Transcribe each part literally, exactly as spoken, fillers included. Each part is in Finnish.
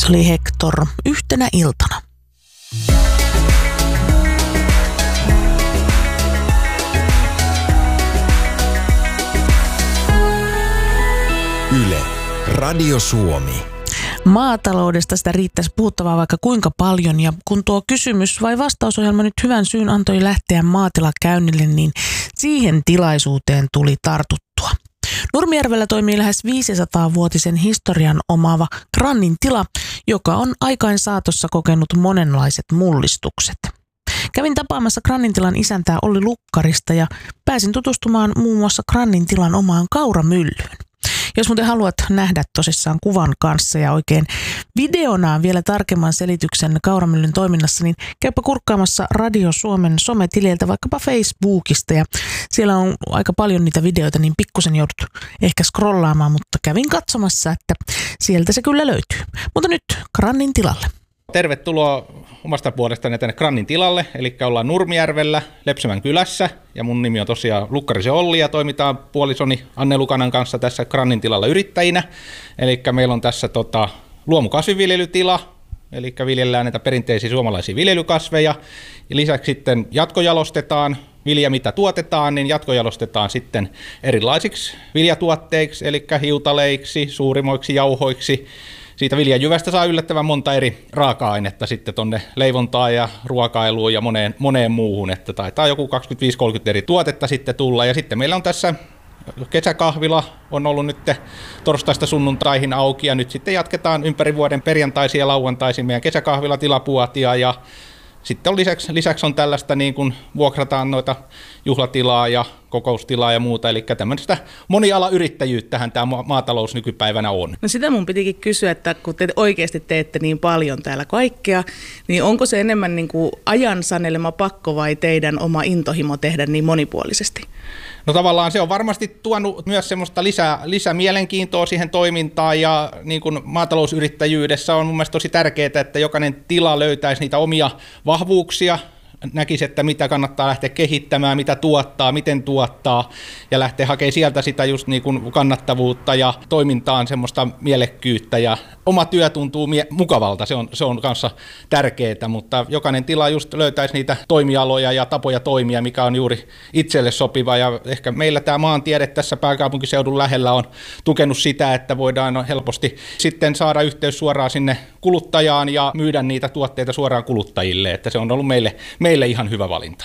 Se oli Hector yhtenä iltana. Yle, Radio Suomi. Maataloudesta sitä riittäisi puhuttavaa vaikka kuinka paljon, ja kun tuo kysymys vai vastausohjelma nyt hyvän syyn antoi lähteä maatilakäynnille, niin siihen tilaisuuteen tuli tartuttua. Nurmijärvellä toimii lähes viisisataavuotisen historian omaava Grannin tila, joka on aikain saatossa kokenut monenlaiset mullistukset. Kävin tapaamassa Grannin tilan isäntää Olli Lukkarista ja pääsin tutustumaan muun muassa Grannin tilan omaan kauramyllyyn. Jos muuten haluat nähdä tosissaan kuvan kanssa ja oikein videonaan vielä tarkemman selityksen kauramyllyn toiminnassa, niin käypä kurkkaamassa Radio Suomen sometililtä vaikkapa Facebookista. Ja siellä on aika paljon niitä videoita, niin pikkusen joudut ehkä scrollaamaan, mutta kävin katsomassa, että sieltä se kyllä löytyy. Mutta nyt Grannin tilalle. Tervetuloa omasta puolestani tänne Grannin tilalle, eli ollaan Nurmijärvellä, Lepsämän kylässä, ja mun nimi on tosiaan Lukkarisen Olli, ja toimitaan puolisoni Anne Lukanan kanssa tässä Grannin tilalla yrittäjinä. Eli meillä on tässä tota, luomukasviviljelytila, eli viljellään näitä perinteisiä suomalaisia viljelykasveja, ja lisäksi sitten jatkojalostetaan vilja, mitä tuotetaan, niin jatkojalostetaan sitten erilaisiksi viljatuotteiksi, eli hiutaleiksi, suurimoiksi, jauhoiksi. Siitä viljajyvästä saa yllättävän monta eri raaka-ainetta sitten tonne leivontaan ja ruokailuun ja moneen, moneen muuhun, että taitaa joku kaksikymmentäviisi kolmekymmentä eri tuotetta sitten tulla. Ja sitten meillä on tässä kesäkahvila, on ollut nyt torstaista sunnuntaihin auki, ja nyt sitten jatketaan ympäri vuoden perjantaisia ja lauantaisin meidän kesäkahvila tilapuotia, ja sitten on lisäksi, lisäksi on tällaista, niin kuin vuokrataan noita juhlatilaa ja kokoustilaa ja muuta, eli tämmöistä monialayrittäjyyttähän tämä maatalous nykypäivänä on. No sitä mun pitikin kysyä, että kun te oikeasti teette niin paljon täällä kaikkea, niin onko se enemmän niin kuin ajan sanelema pakko vai teidän oma intohimo tehdä niin monipuolisesti? No tavallaan se on varmasti tuonut myös semmoista lisää, lisämielenkiintoa siihen toimintaan, ja niin kuin maatalousyrittäjyydessä on mun mielestä tosi tärkeää, että jokainen tila löytäisi niitä omia vahvuuksia, näkisi, että mitä kannattaa lähteä kehittämään, mitä tuottaa, miten tuottaa, ja lähteä hakemaan sieltä sitä just niin kuin kannattavuutta ja toimintaan semmoista mielekkyyttä, ja oma työ tuntuu mie- mukavalta, se on, se on kanssa tärkeää, mutta jokainen tila just löytäisi niitä toimialoja ja tapoja toimia, mikä on juuri itselle sopiva, ja ehkä meillä tämä maantiede tässä pääkaupunkiseudun lähellä on tukenut sitä, että voidaan helposti sitten saada yhteys suoraan sinne kuluttajaan ja myydä niitä tuotteita suoraan kuluttajille, että se on ollut meille Meille ihan hyvä valinta.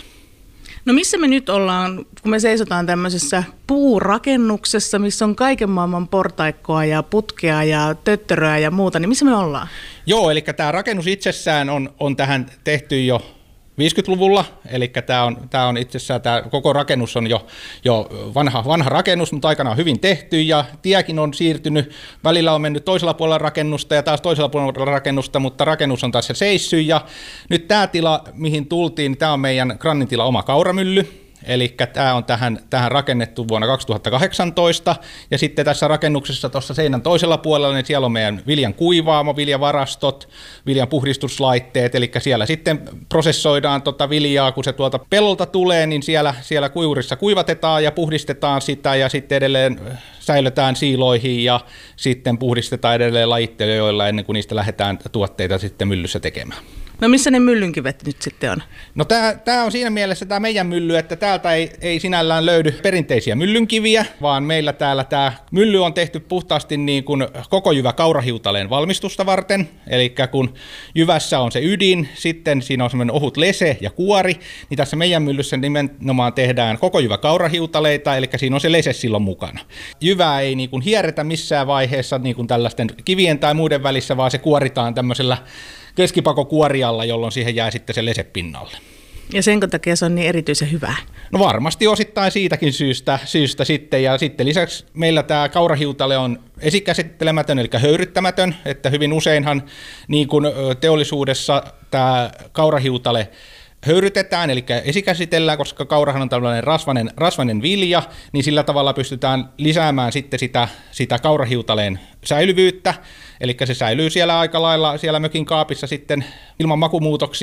No missä me nyt ollaan, kun me seisotaan tämmöisessä puurakennuksessa, missä on kaiken maailman portaikkoa ja putkea ja töttöröä ja muuta, niin missä me ollaan? Joo, eli tämä rakennus itsessään on, on tähän tehty jo viisikymmentäluvulla, eli tämä on, tämä on itsessään, tämä koko rakennus on jo, jo vanha, vanha rakennus, mutta aikanaan hyvin tehty, ja tiekin on siirtynyt, välillä on mennyt toisella puolella rakennusta ja taas toisella puolella rakennusta, mutta rakennus on taas se seissyt, ja nyt tämä tila, mihin tultiin, tämä on meidän Grannin tila oma kauramylly. Eli tämä on tähän, tähän rakennettu vuonna kaksituhattakahdeksantoista, ja sitten tässä rakennuksessa tuossa seinän toisella puolella, niin siellä on meidän viljan kuivaamo, viljavarastot, viljan puhdistuslaitteet, eli siellä sitten prosessoidaan tota viljaa, kun se tuolta pellolta tulee, niin siellä, siellä kuiurissa kuivatetaan ja puhdistetaan sitä, ja sitten edelleen säilötään siiloihin ja sitten puhdistetaan edelleen lajitteilijoilla ennen kuin niistä lähdetään tuotteita sitten myllyssä tekemään. No missä ne myllynkivet nyt sitten on? No tämä on siinä mielessä tämä meidän mylly, että täältä ei, ei sinällään löydy perinteisiä myllynkiviä, vaan meillä täällä tämä mylly on tehty puhtaasti niin kuin koko jyvä kaurahiutaleen valmistusta varten. Eli kun jyvässä on se ydin, sitten siinä on semmoinen ohut lese ja kuori, niin tässä meidän myllyssä nimenomaan tehdään koko jyvä kaurahiutaleita, eli siinä on se lese silloin mukana. Jyvää ei niin kuin hierretä missään vaiheessa niin kuin tällaisten kivien tai muiden välissä, vaan se kuoritaan tämmöisellä keskipakokuorialla, jolloin siihen jää sitten se lese pinnalle. Ja sen takia se on niin erityisen hyvää? No varmasti osittain siitäkin syystä, syystä sitten, ja sitten lisäksi meillä tämä kaurahiutale on esikäsittelemätön, eli höyryttämätön, että hyvin useinhan niin kuin teollisuudessa tämä kaurahiutale höyrytetään, eli esikäsitellään, koska kaurahan on tällainen rasvainen, rasvainen vilja, niin sillä tavalla pystytään lisäämään sitten sitä, sitä kaurahiutaleen säilyvyyttä, eli se säilyy siellä aika lailla siellä mökin kaapissa sitten ilman makumuutoksia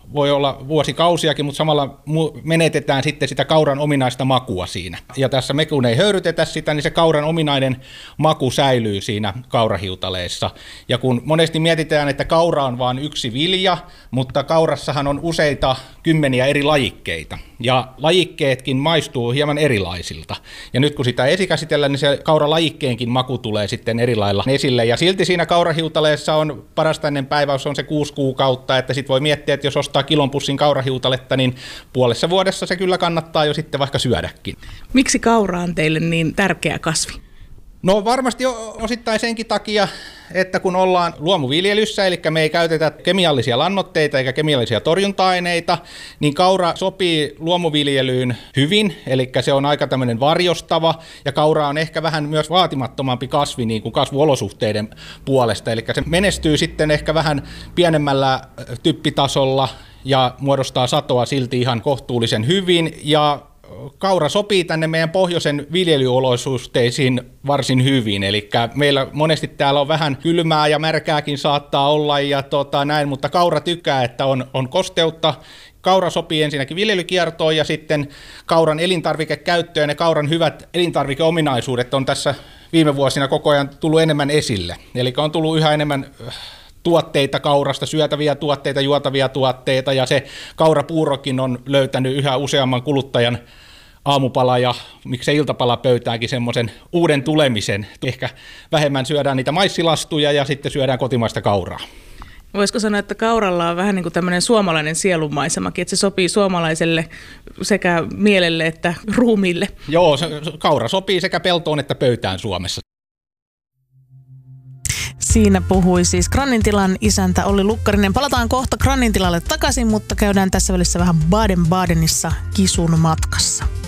voi olla vuosikausiakin, mutta samalla menetetään sitten sitä kauran ominaista makua siinä. Ja tässä me kun ei höyrytetä sitä, niin se kauran ominainen maku säilyy siinä kaurahiutaleessa. Ja kun monesti mietitään, että kaura on vain yksi vilja, mutta kaurassahan on useita kymmeniä eri lajikkeita. Ja lajikkeetkin maistuu hieman erilaisilta. Ja nyt kun sitä esikäsitellään, niin se kauralajikkeenkin maku tulee sitten eri lailla esille. Ja silti siinä kaurahiutaleessa on parasta ennen päiväys on se kuusi kuukautta, että sitten voi miettiä, että jos ostaa kilon pussin kaurahiutaletta, niin puolessa vuodessa se kyllä kannattaa jo sitten vaikka syödäkin. Miksi kaura on teille niin tärkeä kasvi? No varmasti osittain senkin takia, että kun ollaan luomuviljelyssä, eli me ei käytetä kemiallisia lannoitteita eikä kemiallisia torjunta-aineita, niin kaura sopii luomuviljelyyn hyvin, eli se on aika tämmöinen varjostava, ja kaura on ehkä vähän myös vaatimattomampi kasvi niin kuin kasvuolosuhteiden puolesta, eli se menestyy sitten ehkä vähän pienemmällä typpitasolla ja muodostaa satoa silti ihan kohtuullisen hyvin, ja kaura sopii tänne meidän pohjoisen viljelyolosuhteisiin varsin hyvin, eli meillä monesti täällä on vähän kylmää ja märkääkin saattaa olla ja tota, näin, mutta kaura tykkää, että on, on kosteutta. Kaura sopii ensinnäkin viljelykiertoon ja sitten kauran elintarvikekäyttöön ja kauran hyvät elintarvikeominaisuudet on tässä viime vuosina koko ajan tullut enemmän esille, eli on tullut yhä enemmän tuotteita kaurasta, syötäviä tuotteita, juotavia tuotteita, ja se kaurapuurokin on löytänyt yhä useamman kuluttajan aamupala ja miksei iltapala pöytäänkin semmoisen uuden tulemisen. Ehkä vähemmän syödään niitä maissilastuja ja sitten syödään kotimaista kauraa. Voisiko sanoa, että kauralla on vähän niin kuin tämmöinen suomalainen sielunmaisemakin, että se sopii suomalaiselle sekä mielelle että ruumiille? Joo, se, kaura sopii sekä peltoon että pöytään Suomessa. Siinä puhui siis Grannintilan isäntä Olli Lukkarinen. Palataan kohta Grannintilalle takaisin, mutta käydään tässä välissä vähän Baden-Badenissa Kisun matkassa.